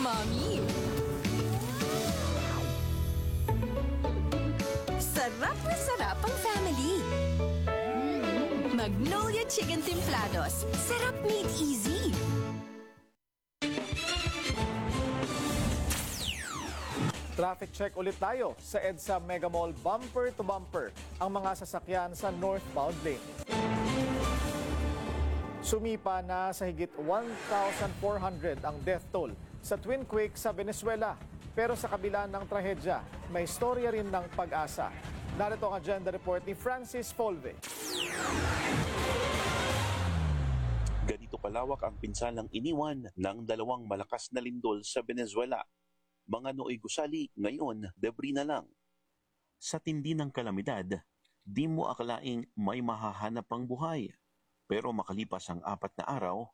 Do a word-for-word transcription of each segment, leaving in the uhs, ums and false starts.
Mommy. Sarap na sarap ang family. Magnolia Chicken Templados. Sarap made easy. Traffic check ulit tayo sa EDSA Mega Mall bumper to bumper ang mga sasakyan sa northbound lane. Sumipa na sa higit one thousand four hundred ang death toll sa twin quake sa Venezuela. Pero sa kabila ng trahedya, may istorya rin ng pag-asa. Narito ang agenda report ni Francis Folve. Ganito kalawak ang pinsalang iniwan ng dalawang malakas na lindol sa Venezuela. Mga nooy gusali, ngayon debris na lang. Sa tindi ng kalamidad, di mo akalaing may mahahanap pang buhay. Pero makalipas ang apat na araw,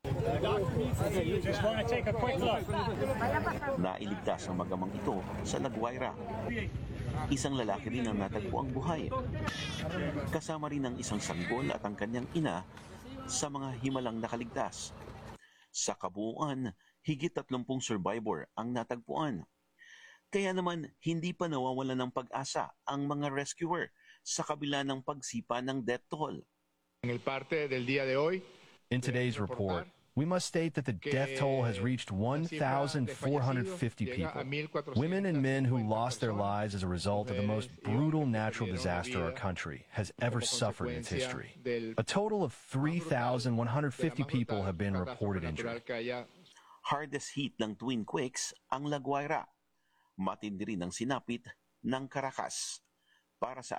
nailigtas ang magamang ito sa La Guaira. Isang lalaki rin ang natagpo ang buhay. Kasama rin ang isang sanggol at ang kanyang ina sa mga himalang nakaligtas. Sa kabuuan, higit tatlumpung survivor ang natagpuan. Kaya naman, hindi pa nawawalan ng pag-asa ang mga rescuer sa kabila ng pagsipa ng death toll. In today's report, we must state that the death toll has reached one thousand four hundred fifty people, women and men who lost their lives as a result of the most brutal natural disaster our country has ever suffered in its history. A total of three thousand one hundred fifty people have been reported injured. Hardest hit ng twin quakes ang La Guaira. Matindi rin ang sinapit ng Caracas. Para sa